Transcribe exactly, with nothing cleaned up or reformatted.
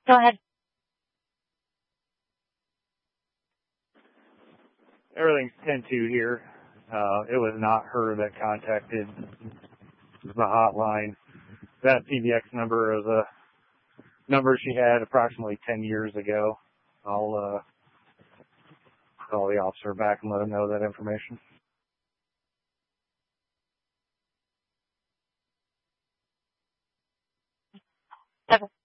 Go ahead. Everything's ten two here. Uh, it was not her that contacted the hotline. That P B X number is a number she had approximately ten years ago. I'll uh, call the officer back and let him know that information. Okay.